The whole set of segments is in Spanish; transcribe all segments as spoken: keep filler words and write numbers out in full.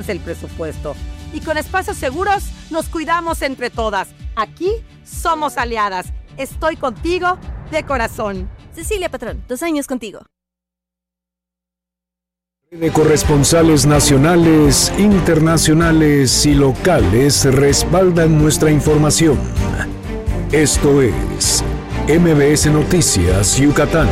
el presupuesto. Y con espacios seguros nos cuidamos entre todas. Aquí somos aliadas. Estoy contigo de corazón. Cecilia Patrón, dos años contigo. De corresponsales nacionales, internacionales y locales respaldan nuestra información. Esto es M B S Noticias Yucatán.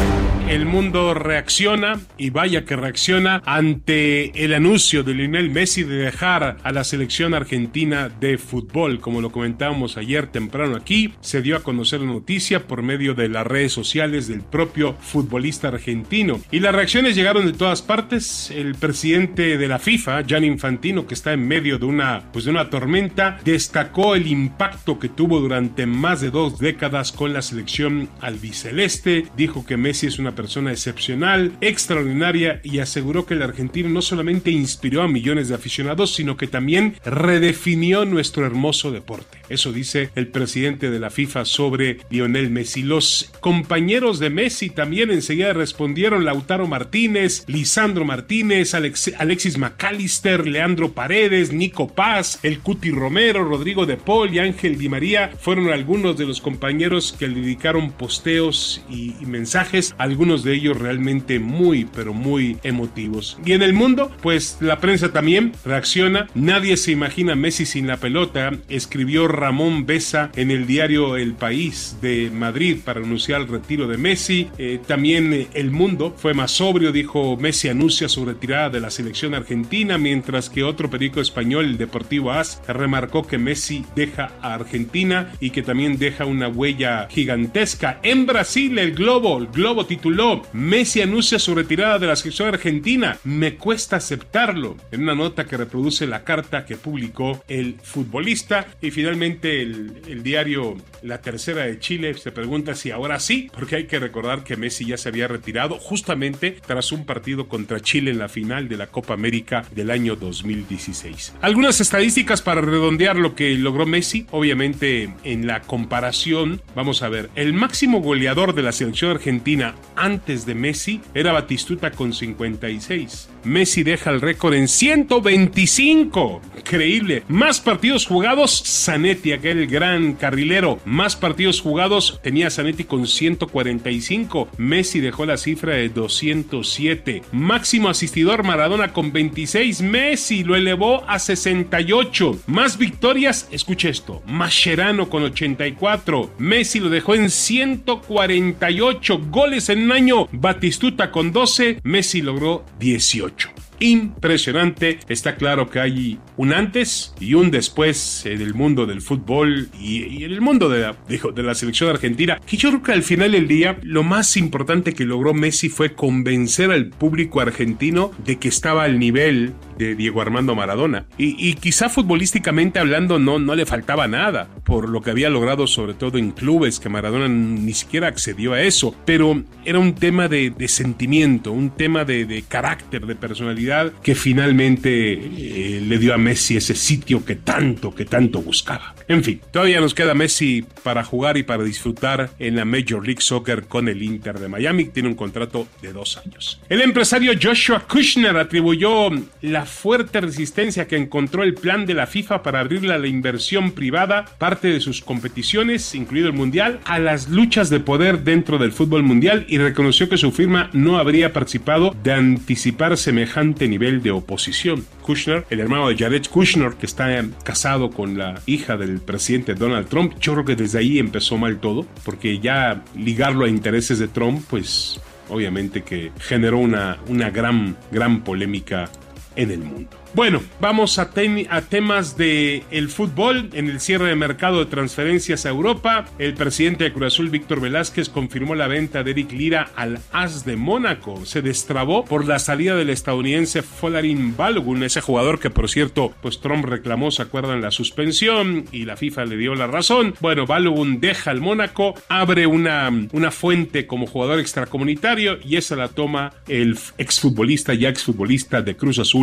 El mundo reacciona, y vaya que reacciona, ante el anuncio de Lionel Messi de dejar a la selección argentina de fútbol. Como lo comentábamos ayer temprano aquí, se dio a conocer la noticia por medio de las redes sociales del propio futbolista argentino. Y las reacciones llegaron de todas partes. El presidente de la FIFA, Gianni Infantino, que está en medio de una, pues de una tormenta, destacó el impacto que tuvo durante más de dos décadas con la selección albiceleste. Dijo que Messi es una persona excepcional, extraordinaria, y aseguró que el argentino no solamente inspiró a millones de aficionados, sino que también redefinió nuestro hermoso deporte. Eso dice el presidente de la FIFA sobre Lionel Messi. Los compañeros de Messi también enseguida respondieron: Lautaro Martínez, Lisandro Martínez, Alex, Alexis McAllister, Leandro Paredes, Nico Paz, el Cuti Romero, Rodrigo de Paul y Ángel Di María fueron algunos de los compañeros que le dedicaron posteos y, y mensajes, algunos de ellos realmente muy, pero muy emotivos. Y en el mundo, pues la prensa también reacciona. Nadie se imagina a Messi sin la pelota, escribió Ramón Besa en el diario El País de Madrid para anunciar el retiro de Messi. Eh, también eh, El Mundo fue más sobrio, dijo: Messi anuncia su retirada de la selección argentina, mientras que otro periódico español, el Deportivo AS, remarcó que Messi deja a Argentina y que también deja una huella gigantesca. En Brasil, el Globo, el Globo tituló: Messi anuncia su retirada de la selección argentina, me cuesta aceptarlo, en una nota que reproduce la carta que publicó el futbolista. Y finalmente el, el diario La Tercera de Chile se pregunta si ahora sí, porque hay que recordar que Messi ya se había retirado justamente tras un partido contra Chile en la final de la Copa América del año dos mil dieciséis. Algunas estadísticas para redondear lo que logró Messi. Obviamente, en la comparación, vamos a ver, el máximo goleador de la selección argentina antes de Messi era Batistuta con cincuenta y seis. Messi deja el récord en ciento veinticinco. Increíble. Más partidos jugados, Zanetti, aquel gran carrilero. Más partidos jugados tenía Zanetti con ciento cuarenta y cinco. Messi dejó la cifra de doscientos siete. Máximo asistidor, Maradona con veintiséis. Messi lo elevó a sesenta y ocho. Más victorias, escuche esto, Mascherano con ochenta y cuatro. Messi lo dejó en ciento cuarenta y ocho. Goles en un año, Batistuta con doce. Messi logró dieciocho. Impresionante. Está claro que hay un antes y un después en el mundo del fútbol y, y en el mundo de la, digo, de la selección argentina, que yo creo que al final del día lo más importante que logró Messi fue convencer al público argentino de que estaba al nivel de Diego Armando Maradona, y, y quizá futbolísticamente hablando no, no le faltaba nada por lo que había logrado, sobre todo en clubes, que Maradona ni siquiera accedió a eso, pero era un tema de, de sentimiento, un tema de, de carácter, de personalidad, que finalmente eh, le dio a Messi ese sitio que tanto, que tanto buscaba. En fin, todavía nos queda Messi para jugar y para disfrutar en la Major League Soccer con el Inter de Miami. Tiene un contrato de dos años. El empresario Joshua Kushner atribuyó la fuerte resistencia que encontró el plan de la FIFA para abrirle a la inversión privada parte de sus competiciones, incluido el Mundial, a las luchas de poder dentro del fútbol mundial, y reconoció que su firma no habría participado de anticipar semejante nivel de oposición. Kushner, el hermano de Jared Kushner, que está casado con la hija del presidente Donald Trump, yo creo que desde ahí empezó mal todo, porque ya ligarlo a intereses de Trump, pues obviamente que generó una, una gran, gran polémica en el mundo. Bueno, vamos a, ten- a temas de el fútbol. En el cierre de mercado de transferencias a Europa, el presidente de Cruz Azul, Víctor Velázquez, confirmó la venta de Eric Lira al A S de Mónaco. Se destrabó por la salida del estadounidense Folarin Balogun, ese jugador que, por cierto, pues Trump reclamó, ¿se acuerdan?, la suspensión, y la FIFA le dio la razón. Bueno, Balogun deja el Mónaco, abre una, una fuente como jugador extracomunitario, y esa la toma el exfutbolista, ya exfutbolista de Cruz Azul,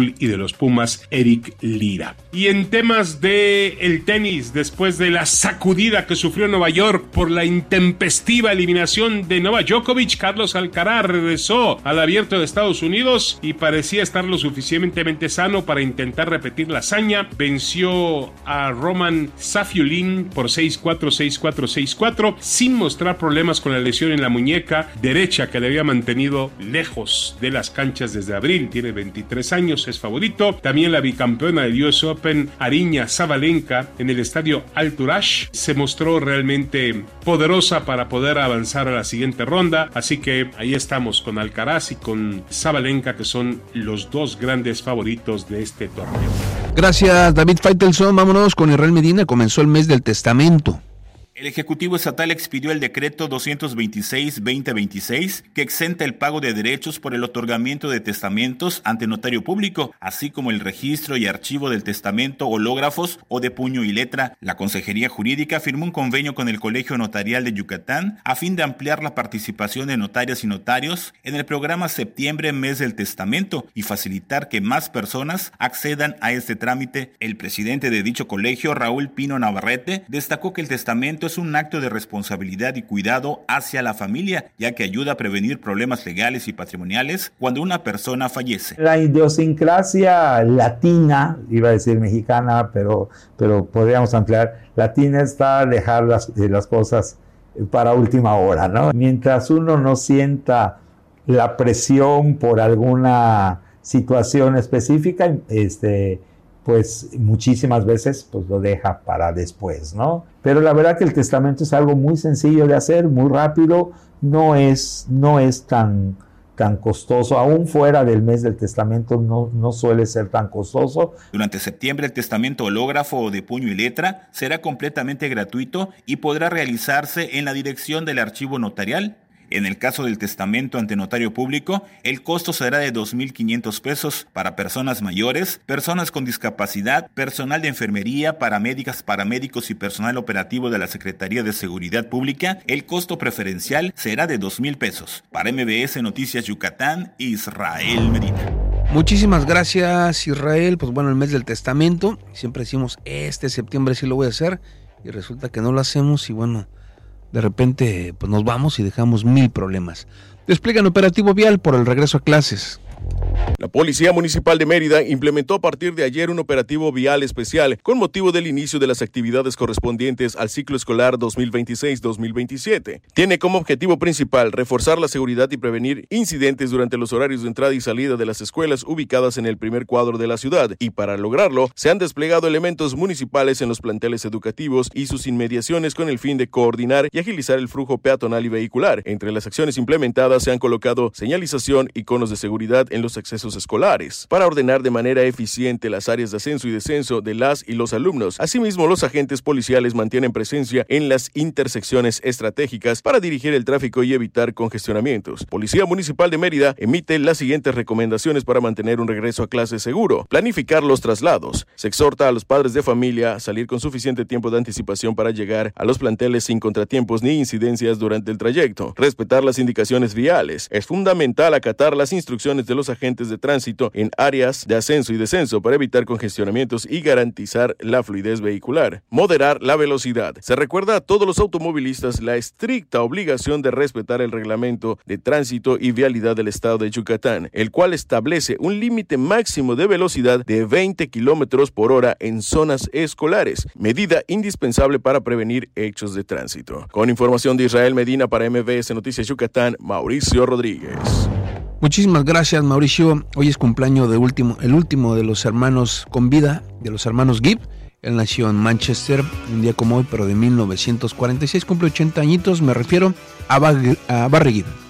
Azul y de los Pumas, Eric Lira. Y en temas de el tenis, después de la sacudida que sufrió Nueva York por la intempestiva eliminación de Novak Djokovic, Carlos Alcaraz regresó al Abierto de Estados Unidos y parecía estar lo suficientemente sano para intentar repetir la hazaña. Venció a Roman Safiullin por seis cuatro, seis cuatro, seis cuatro, sin mostrar problemas con la lesión en la muñeca derecha que le había mantenido lejos de las canchas desde abril. Tiene veintitrés años, es favorito. También la bicampeona del U S Open, Aryna Sabalenka, en el estadio Al-Turash, se mostró realmente poderosa para poder avanzar a la siguiente ronda. Así que ahí estamos con Alcaraz y con Sabalenka, que son los dos grandes favoritos de este torneo. Gracias, David Faitelson. Vámonos con Israel Medina. Comenzó el mes del testamento. El Ejecutivo Estatal expidió el decreto doscientos veintiséis guión veinte veintiséis que exenta el pago de derechos por el otorgamiento de testamentos ante notario público, así como el registro y archivo del testamento, hológrafos o de puño y letra. La Consejería Jurídica firmó un convenio con el Colegio Notarial de Yucatán a fin de ampliar la participación de notarias y notarios en el programa Septiembre, Mes del Testamento, y facilitar que más personas accedan a este trámite. El presidente de dicho colegio, Raúl Pino Navarrete, destacó que el testamento es un acto de responsabilidad y cuidado hacia la familia, ya que ayuda a prevenir problemas legales y patrimoniales cuando una persona fallece. La idiosincrasia latina, iba a decir mexicana, pero, pero podríamos ampliar, latina está dejar las, las cosas para última hora, ¿no? Mientras uno no sienta la presión por alguna situación específica, este... pues muchísimas veces pues lo deja para después, ¿no? Pero la verdad que el testamento es algo muy sencillo de hacer, muy rápido, no es, no es tan, tan costoso, aún fuera del mes del testamento no, no suele ser tan costoso. Durante septiembre el testamento hológrafo o de puño y letra será completamente gratuito y podrá realizarse en la dirección del archivo notarial. En el caso del testamento ante notario público, el costo será de dos mil quinientos pesos para personas mayores, personas con discapacidad, personal de enfermería, paramédicas, paramédicos y personal operativo de la Secretaría de Seguridad Pública. El costo preferencial será de dos mil pesos. Para M B S Noticias Yucatán, Israel Medina. Muchísimas gracias, Israel. Pues bueno, el mes del testamento, siempre decimos, este septiembre sí lo voy a hacer, y resulta que no lo hacemos, y bueno, de repente pues nos vamos y dejamos mil problemas. Despliegan operativo vial por el regreso a clases. La Policía Municipal de Mérida implementó a partir de ayer un operativo vial especial con motivo del inicio de las actividades correspondientes al ciclo escolar dos mil veintiséis dos mil veintisiete. Tiene como objetivo principal reforzar la seguridad y prevenir incidentes durante los horarios de entrada y salida de las escuelas ubicadas en el primer cuadro de la ciudad, y para lograrlo se han desplegado elementos municipales en los planteles educativos y sus inmediaciones con el fin de coordinar y agilizar el flujo peatonal y vehicular. Entre las acciones implementadas se han colocado señalización y conos de seguridad en los accesos escolares para ordenar de manera eficiente las áreas de ascenso y descenso de las y los alumnos. Asimismo, los agentes policiales mantienen presencia en las intersecciones estratégicas para dirigir el tráfico y evitar congestionamientos. Policía Municipal de Mérida emite las siguientes recomendaciones para mantener un regreso a clase seguro. Planificar los traslados. Se exhorta a los padres de familia a salir con suficiente tiempo de anticipación para llegar a los planteles sin contratiempos ni incidencias durante el trayecto. Respetar las indicaciones viales. Es fundamental acatar las instrucciones de los agentes de tránsito en áreas de ascenso y descenso para evitar congestionamientos y garantizar la fluidez vehicular. Moderar la velocidad. Se recuerda a todos los automovilistas la estricta obligación de respetar el reglamento de tránsito y vialidad del estado de Yucatán, el cual establece un límite máximo de velocidad de veinte kilómetros por hora en zonas escolares, medida indispensable para prevenir hechos de tránsito. Con información de Israel Medina para M B S Noticias Yucatán, Mauricio Rodríguez. Muchísimas gracias, Mauricio. Hoy es cumpleaños de último, el último de los hermanos con vida, de los hermanos Gibb. Él nació en Manchester, un día como hoy, pero de mil novecientos cuarenta y seis, cumple ochenta añitos. Me refiero a, Bar- a Barry Gibb.